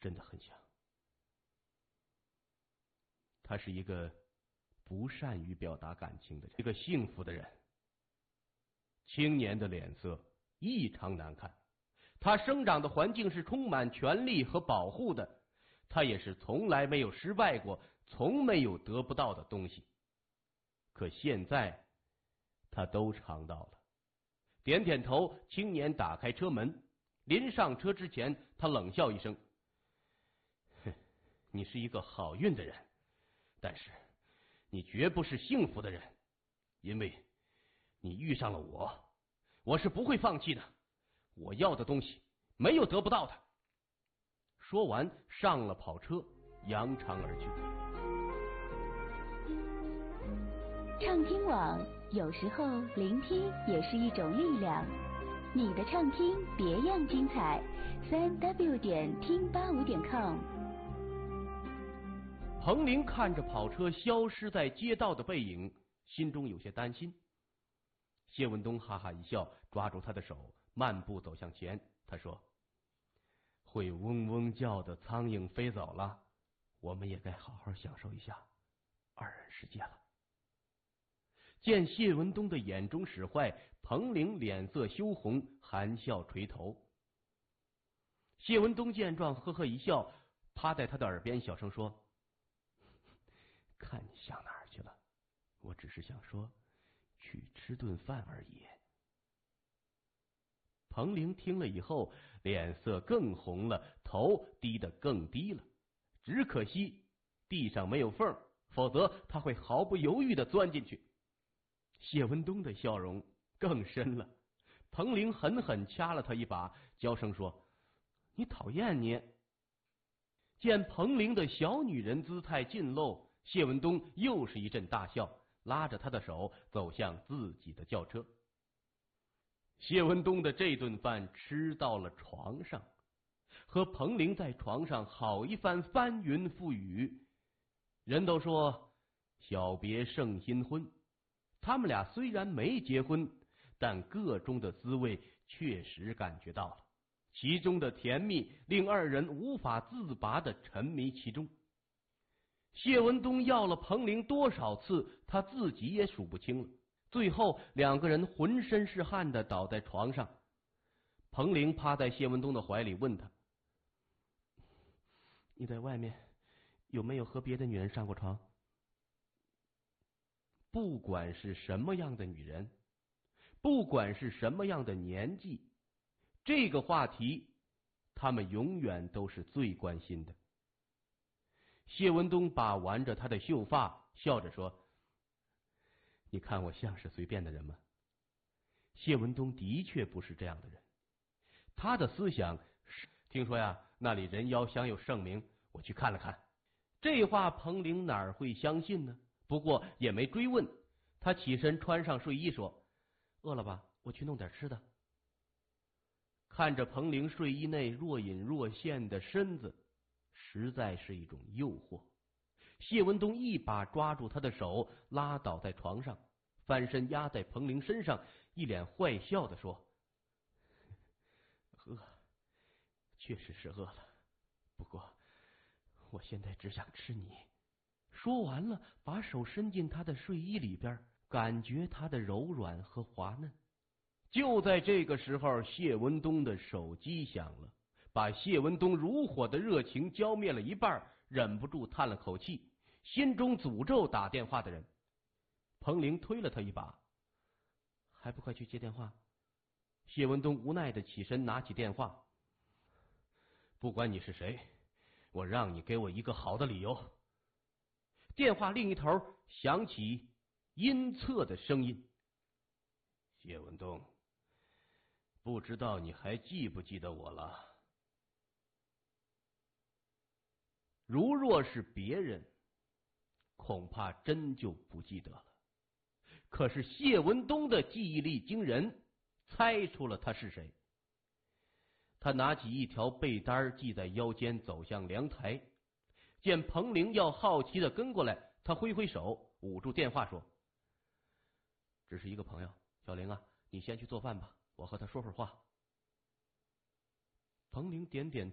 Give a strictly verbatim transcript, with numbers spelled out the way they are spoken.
真的很像。他是一个不善于表达感情的人，一个幸福的人。青年的脸色异常难看，他生长的环境是充满权力和保护的，他也是从来没有失败过，从没有得不到的东西。可现在他都尝到了。点点头，青年打开车门，临上车之前，他冷笑一声：哼，你是一个好运的人，但是你绝不是幸福的人，因为你遇上了我，我是不会放弃的，我要的东西没有得不到的。说完上了跑车，扬长而去。 畅听网，有时候聆听也是一种力量。你的畅听别样精彩，三 w 点听八五点 com。 彭玲看着跑车消失在街道的背影，心中有些担心。谢文东哈哈一笑，抓住他的手，慢步走向前。他说：会嗡嗡叫的苍蝇飞走了，我们也该好好享受一下二人世界了。见谢文东的眼中使坏，彭玲脸色羞红，含笑垂头。谢文东见状呵呵一笑，趴在他的耳边小声说：看你想哪儿去了，我只是想说去吃顿饭而已。彭玲听了以后，脸色更红了，头低得更低了。只可惜地上没有缝，否则他会毫不犹豫地钻进去。谢文东的笑容更深了，彭玲狠狠掐了他一把，娇声说：你讨厌你。见彭玲的小女人姿态尽露，谢文东又是一阵大笑，拉着他的手走向自己的轿车。谢文东的这顿饭吃到了床上，和彭玲在床上好一番翻云覆雨。人都说小别胜新婚，他们俩虽然没结婚，但个中的滋味确实感觉到了，其中的甜蜜令二人无法自拔的沉迷其中。谢文东要了彭玲多少次，他自己也数不清了。最后两个人浑身是汗的倒在床上，彭玲趴在谢文东的怀里问他：你在外面有没有和别的女人上过床？不管是什么样的女人，不管是什么样的年纪，这个话题他们永远都是最关心的。谢文东把玩着他的秀发，笑着说：你看我像是随便的人吗？谢文东的确不是这样的人，他的思想是，听说呀，那里人妖享有盛名，我去看了看。这话彭玲哪会相信呢？不过也没追问，他起身穿上睡衣说：饿了吧，我去弄点吃的。看着彭玲睡衣内若隐若现的身子，实在是一种诱惑。谢文东一把抓住他的手，拉倒在床上，翻身压在彭玲身上，一脸坏笑地说：饿，确实是饿了，不过我现在只想吃你。说完了，把手伸进他的睡衣里边，感觉他的柔软和滑嫩。就在这个时候，谢文东的手机响了，把谢文东如火的热情浇灭了一半，忍不住叹了口气，心中诅咒打电话的人。彭玲推了他一把：还不快去接电话？谢文东无奈的起身拿起电话：不管你是谁，我让你给我一个好的理由。电话另一头响起阴恻的声音：谢文东，不知道你还记不记得我了？如若是别人，恐怕真就不记得了。可是谢文东的记忆力惊人，猜出了他是谁。他拿起一条被单系在腰间，走向阳台。见彭玲要好奇的跟过来，他挥挥手捂住电话说：只是一个朋友，小玲啊，你先去做饭吧，我和他说会儿话。彭玲点点